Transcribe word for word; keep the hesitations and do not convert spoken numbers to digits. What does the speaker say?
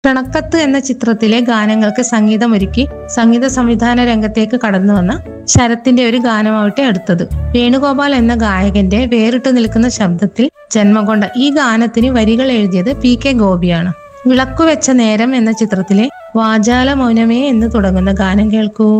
ക്ഷണക്കത്ത് എന്ന ചിത്രത്തിലെ ഗാനങ്ങൾക്ക് സംഗീതമൊരുക്കി സംഗീത സംവിധാന രംഗത്തേക്ക് കടന്നു വന്ന ശരത്തിന്റെ ഒരു ഗാനമാവട്ടെ അടുത്തത്. വേണുഗോപാൽ എന്ന ഗായകന്റെ വേറിട്ടു നിൽക്കുന്ന ശബ്ദത്തിൽ ജന്മം കൊണ്ട ഈ ഗാനത്തിന് വരികൾ എഴുതിയത് പി കെ ഗോപിയാണ്. വിളക്കുവെച്ച നേരം എന്ന ചിത്രത്തിലെ വാചാല മൗനമേ എന്ന് തുടങ്ങുന്ന ഗാനം കേൾക്കൂ.